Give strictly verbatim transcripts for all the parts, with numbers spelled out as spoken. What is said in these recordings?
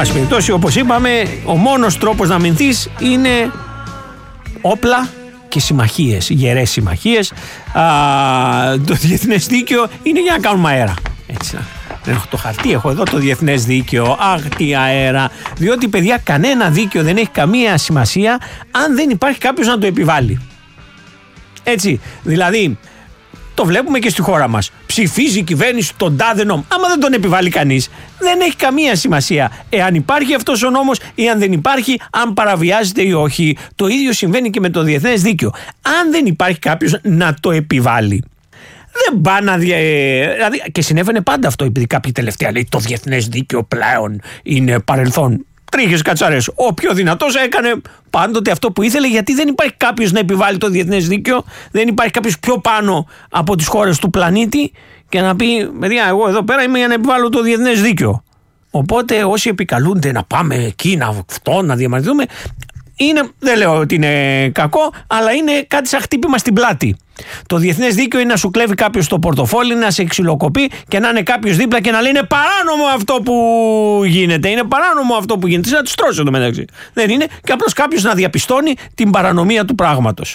πάση περιπτώσει, όπως είπαμε, ο μόνος τρόπος να αμυνθείς είναι όπλα και συμμαχίες, γερές συμμαχίες. Α, το διεθνές δίκαιο είναι για να κάνουμε αέρα. Έτσι, έχω το χαρτί, έχω εδώ το διεθνές δίκαιο. Αχ, τι αέρα. Διότι, παιδιά, κανένα δίκαιο δεν έχει καμία σημασία αν δεν υπάρχει κάποιος να το επιβάλλει. Έτσι, δηλαδή, το βλέπουμε και στη χώρα μας. Ψηφίζει η κυβέρνηση τον τάδε νόμο. Άμα δεν τον επιβάλλει κανείς, δεν έχει καμία σημασία εάν υπάρχει αυτός ο νόμος ή αν δεν υπάρχει, αν παραβιάζεται ή όχι. Το ίδιο συμβαίνει και με το διεθνές δίκαιο. Αν δεν υπάρχει κάποιος να το επιβάλλει, δεν πάει να. Δια... Δηλαδή, και συνέβαινε πάντα αυτό, επειδή κάποιοι τελευταία λέει το διεθνές δίκαιο πλέον είναι παρελθόν. Τρίχες κατσαρές. Ο πιο δυνατός έκανε πάντοτε αυτό που ήθελε, γιατί δεν υπάρχει κάποιος να επιβάλλει το διεθνές δίκαιο, δεν υπάρχει κάποιος πιο πάνω από τις χώρες του πλανήτη και να πει: παιδιά, εγώ εδώ πέρα είμαι για να επιβάλλω το διεθνές δίκαιο. Οπότε όσοι επικαλούνται να πάμε εκεί, να αυτό, να διαμαρτυρούμε, είναι, δεν λέω ότι είναι κακό, αλλά είναι κάτι σαν χτύπημα στην πλάτη. Το διεθνές δίκαιο είναι να σου κλέβει κάποιος το πορτοφόλι, να σε ξυλοκοπεί και να είναι κάποιος δίπλα και να λέει: είναι παράνομο αυτό που γίνεται. Είναι παράνομο αυτό που γίνεται. Να τους τρώσει εδώ μεταξύ. Δεν είναι, και απλώς κάποιος να διαπιστώνει την παρανομία του πράγματος.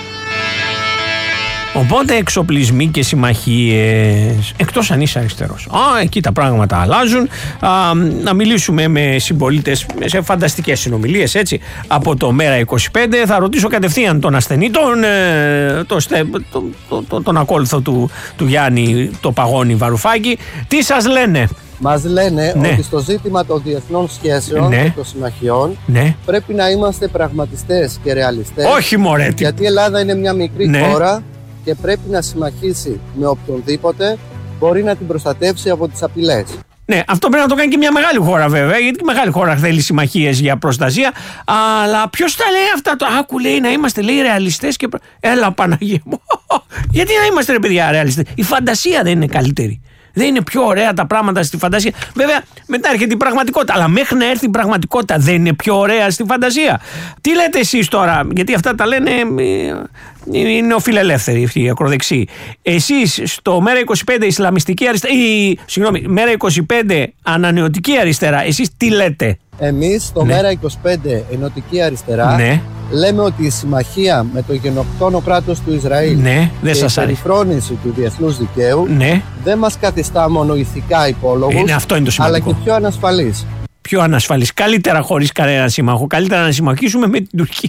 Οπότε εξοπλισμοί και συμμαχίες, εκτός αν είσαι αριστερός. Α, εκεί τα πράγματα αλλάζουν. Α, να μιλήσουμε με συμπολίτες σε φανταστικές συνομιλίες, έτσι, από το Μέρα είκοσι πέντε. Θα ρωτήσω κατευθείαν τον ασθενή, τον, τον, τον, τον, τον, τον ακόλουθο του, του Γιάννη, το Παγώνη Βαρουφάκη. Τι σας λένε? Μας λένε, ναι, ότι στο ζήτημα των διεθνών σχέσεων, ναι, και των συμμαχιών, ναι, πρέπει να είμαστε πραγματιστές και ρεαλιστές. Όχι μωρέ. Γιατί η Ελλάδα είναι μια μικρή, ναι, χώρα και πρέπει να συμμαχίσει με οποιονδήποτε μπορεί να την προστατεύσει από τις απειλές. Ναι, αυτό πρέπει να το κάνει και μια μεγάλη χώρα, βέβαια, γιατί η μεγάλη χώρα θέλει συμμαχίες για προστασία. Αλλά ποιος τα λέει αυτά? Το άκου, λέει, να είμαστε, λέει, ρεαλιστές και. Έλα, Παναγία μου. Γιατί να είμαστε, ρε παιδιά, ρεαλιστές? Η φαντασία δεν είναι καλύτερη? Δεν είναι πιο ωραία τα πράγματα στη φαντασία? Βέβαια, μετά έρχεται η πραγματικότητα. Αλλά μέχρι να έρθει η πραγματικότητα, δεν είναι πιο ωραία στη φαντασία? Τι λέτε εσείς τώρα? Γιατί αυτά τα λένε οι νεοφιλελεύθεροι, οι ακροδεξιοί. Εσείς στο Μέρα είκοσι πέντε Ισλαμιστική αριστερά, ή συγγνώμη, Μέρα είκοσι πέντε Ανανεωτική αριστερά, εσείς τι λέτε? Εμείς στο, ναι, Μέρα είκοσι πέντε Ενωτική αριστερά, ναι, λέμε ότι η συμμαχία με το γενοκτόνο κράτος του Ισραήλ, ναι, και η περιφρόνηση του διεθνούς δικαίου, ναι, δεν μας καθιστά μόνο ηθικά υπόλογους, είναι, αυτό είναι το σημαντικό, αλλά και πιο ανασφαλείς. Πιο ανασφαλείς. Καλύτερα χωρίς κανένα σύμμαχο. Καλύτερα να συμμαχίσουμε με την Τουρκία.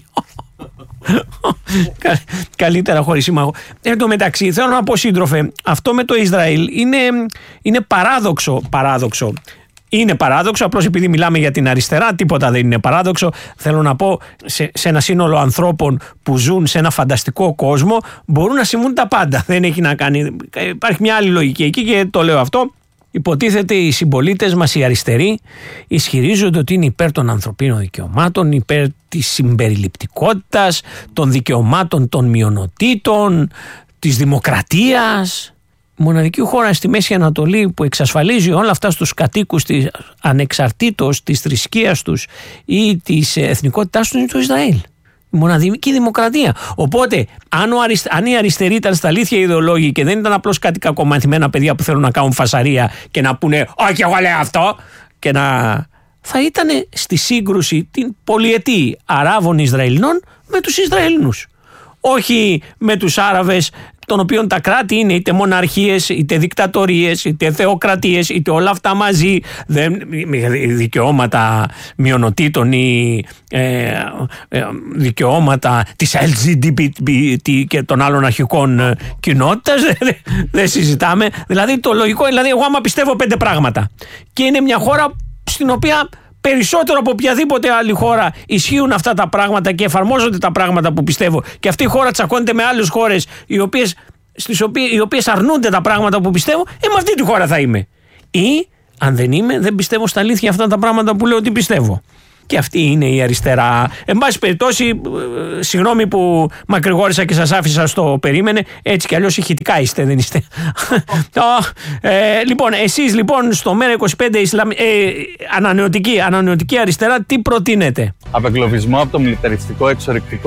Καλύτερα χωρίς σύμμαχο. Εν τω μεταξύ, θέλω να πω, σύντροφε, αυτό με το Ισραήλ είναι, είναι παράδοξο. Παράδοξο. Είναι παράδοξο, απλώς επειδή μιλάμε για την αριστερά, τίποτα δεν είναι παράδοξο. Θέλω να πω, σε, σε ένα σύνολο ανθρώπων που ζουν σε ένα φανταστικό κόσμο, μπορούν να συμβούν τα πάντα. Δεν έχει να κάνει. Υπάρχει μια άλλη λογική εκεί και το λέω αυτό. Υποτίθεται οι συμπολίτες μας, οι αριστεροί, ισχυρίζονται ότι είναι υπέρ των ανθρωπίνων δικαιωμάτων, υπέρ της συμπεριληπτικότητας, των δικαιωμάτων των μειονοτήτων, της δημοκρατίας. Μοναδική χώρα στη Μέση Ανατολή που εξασφαλίζει όλα αυτά στους κατοίκους της, ανεξαρτήτως της θρησκείας τους ή της εθνικότητάς τους, είναι το Ισραήλ. Η μοναδική δημοκρατία. Οπότε, αν, ο αριστε... αν οι αριστεροί ήταν στα αλήθεια ιδεολόγοι και δεν ήταν απλώς κάτι κακομαθημένα παιδιά που θέλουν να κάνουν φασαρία και να πούνε «Όχι, εγώ λέω αυτό», και να. Θα ήταν στη σύγκρουση την πολυετή Αράβων Ισραηλινών με τους Ισραηλινούς. Όχι με τους Άραβες, των οποίων τα κράτη είναι είτε μοναρχίες, είτε δικτατορίες, είτε θεοκρατίες, είτε όλα αυτά μαζί. Δεν, δικαιώματα μειονοτήτων ή ε, ε, δικαιώματα της ελ τζι μπι τι και των άλλων αρχικών ε, κοινότητας, δεν δε συζητάμε. Δηλαδή το λογικό, δηλαδή εγώ άμα πιστεύω πέντε πράγματα και είναι μια χώρα στην οποία περισσότερο από οποιαδήποτε άλλη χώρα ισχύουν αυτά τα πράγματα και εφαρμόζονται τα πράγματα που πιστεύω, και αυτή η χώρα τσακώνεται με άλλες χώρες οι οποίες, στις οποίες, οι οποίες αρνούνται τα πράγματα που πιστεύω, ε, με αυτή τη χώρα θα είμαι. Ή, αν δεν είμαι, δεν πιστεύω στα αλήθεια αυτά τα πράγματα που λέω ότι πιστεύω. Και αυτή είναι η αριστερά. Εν πάση περιπτώσει, συγγνώμη που μακρηγόρησα και σας άφησα στο περίμενε, έτσι κι αλλιώς ηχητικά είστε, δεν είστε? ε, λοιπόν, εσείς λοιπόν στο Μέρα είκοσι πέντε Ισλαμ, ε, ανανεωτική, ανανεωτική αριστερά, τι προτείνετε? Απεγκλωβισμό από το μιλιταριστικό εξορρυκτικό